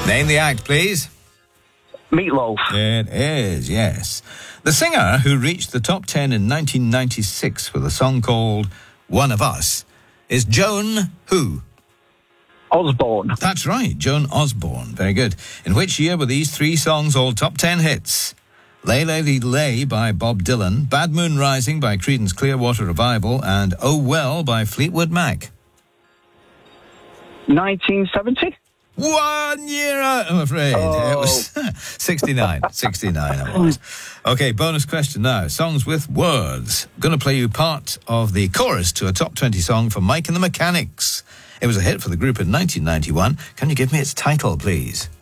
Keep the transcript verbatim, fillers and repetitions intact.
Name the act, please. Meatloaf. It is, yes. The singer who reached the top ten in nineteen ninety-six with a song called One of Us is Joan who? Osborne. That's right, Joan Osborne. Very good. In which year were these three songs all top ten hits? Lay Lay Lay by Bob Dylan, Bad Moon Rising by Creedence Clearwater Revival, and Oh Well by Fleetwood Mac. nineteen seventy? One year out, I'm afraid. Oh. It was sixty-nine. sixty-nine it was. Okay, bonus question now. Songs with words. I'm going to play you part of the chorus to a top twenty song from Mike and the Mechanics. It was a hit for the group in nineteen ninety-one. Can you give me its title, please?